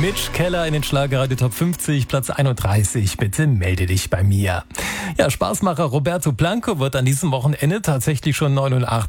Mitch Keller in den Schlagerradio Top 50, Platz 31. Bitte melde dich bei mir. Ja, Spaßmacher Roberto Blanco wird an diesem Wochenende tatsächlich schon 89.